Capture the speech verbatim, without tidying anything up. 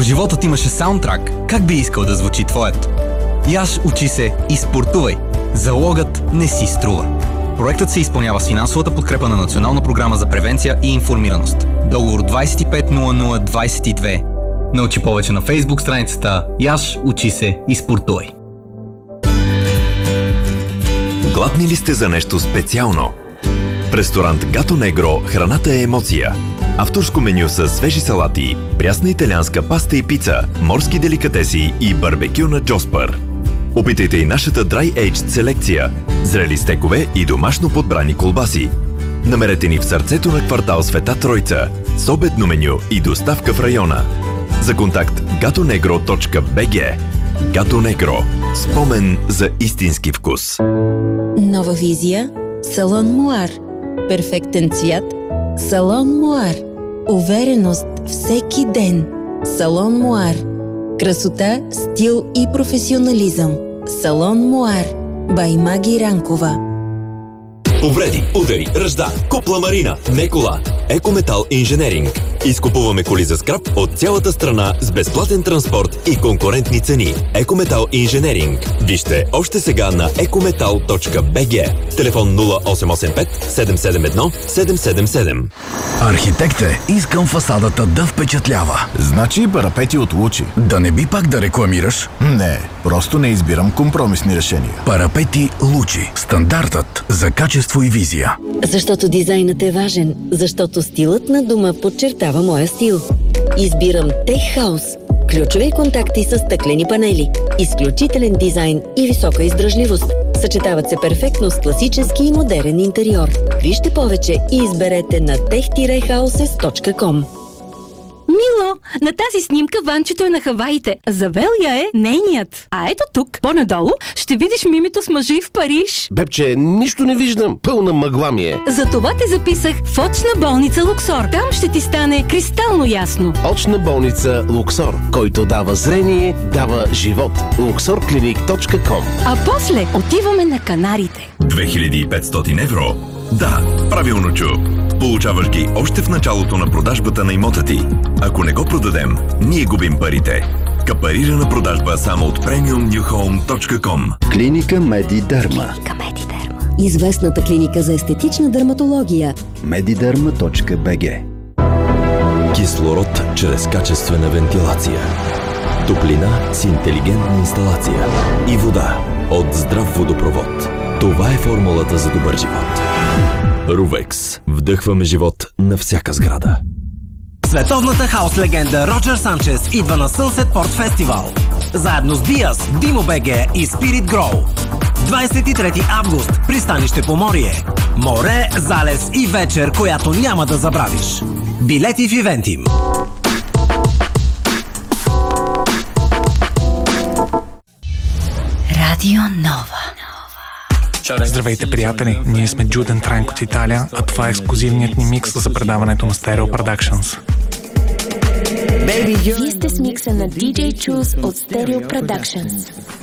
Ако животът имаше саундтрак, как би искал да звучи твоят? Яш, учи се и спортувай. Залогът не си струва. Проектът се изпълнява с финансовата подкрепа на Национална програма за превенция и информираност. Договор двайсет и пет нула нула двайсет и две. Научи повече на Фейсбук страницата Яш, учи се и спортувай. Гладни ли сте за нещо специално? В ресторант Гато Негро храната е емоция. Авторско меню с свежи салати, прясна италианска паста и пица, морски деликатеси и барбекю на Джоспър. Опитайте и нашата Dry Aged селекция, зрели стекове и домашно подбрани колбаси. Намерете ни в сърцето на квартал Света Тройца, с обедно меню и доставка в района. За контакт гато негро точка би джи. Гато Негро. Спомен за истински вкус. Нова визия. Салон Муар. Перфектен цвят. Салон Муар. Увереност всеки ден. Салон Муар. Красота, стил и професионализъм. Салон Муар. Бай Маги Ранкова. Повреди, удари, ръжда, купла марина, не кола. Екометал инженеринг. Изкупуваме коли за скрап от цялата страна с безплатен транспорт и конкурентни цени. Екометал инженеринг. Вижте още сега на екометал точка би джи. Телефон нула осем осем пет седем седем едно седем седем седем. Архитект е, искам фасадата да впечатлява. Значи парапети от Лучи. Да не би пак да рекламираш? Не, просто не избирам компромисни решения. Парапети Лучи. Стандартът за качество и визия. Защото дизайнът е важен. Защото стилът на дома подчертава моя стил. Избирам Tech House. Ключови контакти с стъклени панели. Изключителен дизайн и висока издръжливост. Съчетават се перфектно с класически и модерен интериор. Вижте повече и изберете на tech houses точка com. Мило, на тази снимка Ванчето е на Хаваите. Завел я е нейният. А ето тук, по-надолу, ще видиш мимито с мъжи в Париж. Бебче, нищо не виждам. Пълна мъгла ми е. Затова те записах в очна болница Луксор. Там ще ти стане кристално ясно. Очна болница Луксор, който дава зрение, дава живот. луксор клиник точка ком. А после отиваме на Канарите. две хиляди и петстотин евро. Да, правилно чу. Получаваш ги още в началото на продажбата на имота ти. Ако не го продадем, ние губим парите. Капарирана продажба само от премиум ню хоум точка ком. Клиника Медидерма. Известната клиника за естетична дерматология. медидерма точка би джи. Кислород чрез качествена вентилация. Топлина с интелигентна инсталация. И вода от здрав водопровод. Това е формулата за добър живот. Рувекс. Вдъхваме живот на всяка сграда. Световната хаос легенда Роджер Санчес идва на Sunset Port Festival. Заедно с Диас, Димо БГ и Spirit Grow. двайсет и трети август. Пристанище Поморие. Море, залез и вечер, която няма да забравиш. Билети в Ивентим. Радио Нова. Здравейте, приятели! Ние сме Джуден Франк от Италия, а това е ексклюзивният ни микс за предаването на Stereo Productions. Вие сте с микса на ди джей Chus от Stereo Productions.